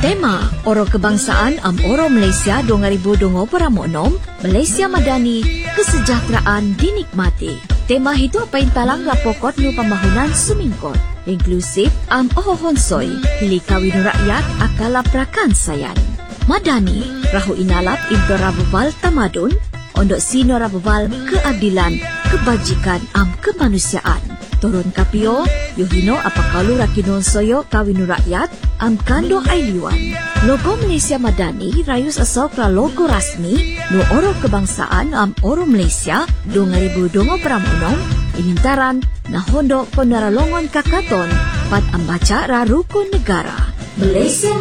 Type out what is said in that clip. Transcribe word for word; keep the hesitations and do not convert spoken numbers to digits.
Tema Oro Kebangsaan am Oro Malaysia dua ribu dua puluh paramonom Malaysia Madani Kesejahteraan Dinikmati. Tema itu apa yang talang rapokot nu pembangunan sumingkot inklusif am ohonsoy hili kawin rakyat akala prakan sayan. Madani rahu inalap into rabubal tamadun ondok sino rabubal keadilan kebajikan am kemanusiaan. Turun kapio, yohino apakalu rakinon soyo kawinu rakyat, am kando ailiwan. Logo Malaysia Madani rayus asal pra logo rasmi, no oro kebangsaan am oro Malaysia, dua ribu dua puluh pramunom, inintaran na hondo penaralongon kakaton, pat ambaca rarukun negara. Malaysia